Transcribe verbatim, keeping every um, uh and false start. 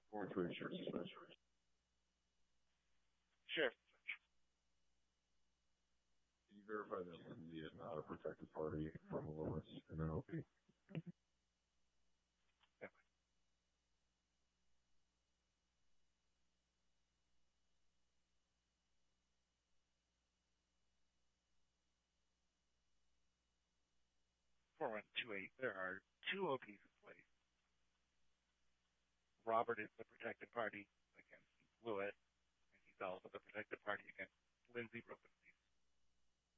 Or to ensure suspension. Sure. Can you verify that Lindsay is not a protected party from Lewis and N L P? four one two eight, there are two O Ps in place. Robert is the protected party against Lewis, and he's also the protected party against Lindsay Rosenstein.